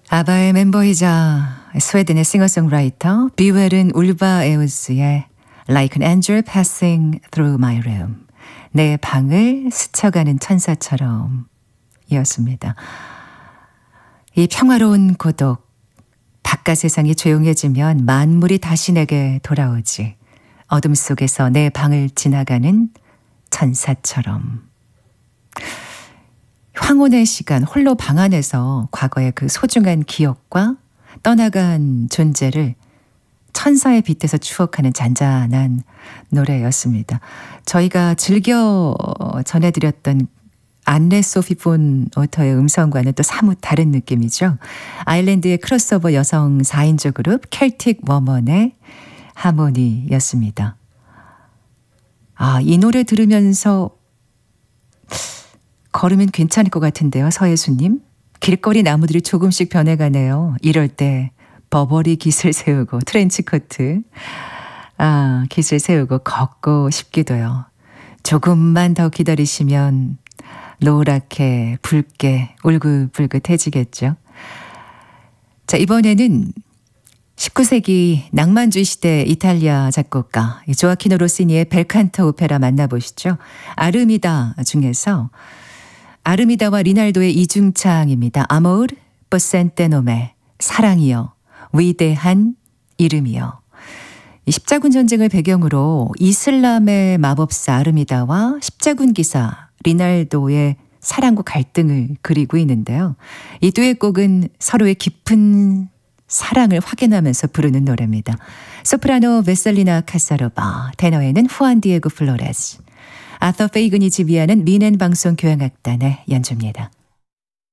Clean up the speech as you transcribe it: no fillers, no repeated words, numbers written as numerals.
아바의 멤버이자 스웨덴의 싱어송라이터 비웰은 울바 에우스의 Like an angel passing through my room, 내 방을 스쳐가는 천사처럼 이었습니다. 이 평화로운 고독, 바깥 세상이 조용해지면 만물이 다시 내게 돌아오지. 어둠 속에서 내 방을 지나가는 천사처럼. 황혼의 시간, 홀로 방 안에서 과거의 그 소중한 기억과 떠나간 존재를 천사의 빛에서 추억하는 잔잔한 노래였습니다. 저희가 즐겨 전해드렸던 안네 소피 폰 오터의 음성과는 또 사뭇 다른 느낌이죠. 아일랜드의 크로스오버 여성 4인조 그룹 켈틱 워먼의 하모니였습니다. 이 노래 들으면서 걸으면 괜찮을 것 같은데요, 서예수님. 길거리 나무들이 조금씩 변해가네요. 이럴 때 버버리 깃을 세우고 트렌치코트 깃을 세우고 걷고 싶기도요. 조금만 더 기다리시면 노랗게 붉게 울긋불긋해지겠죠. 자, 이번에는 19세기 낭만주의 시대 이탈리아 작곡가 조아키노 로시니의 벨칸토 오페라 만나보시죠. 아르미다 중에서 아르미다와 리날도의 이중창입니다. 아모르 포센테 노메, 사랑이여, 위대한 이름이여. 이 십자군 전쟁을 배경으로 이슬람의 마법사 아르미다와 십자군 기사 리날도의 사랑과 갈등을 그리고 있는데요. 이 듀엣곡은 서로의 깊은 사랑을 확인하면서 부르는 노래입니다. 소프라노 베셀리나 카사로바, 테너에는 후안 디에고 플로레스, 아터 페이그니 지비아는 미넨 방송 교향악단의 연주입니다.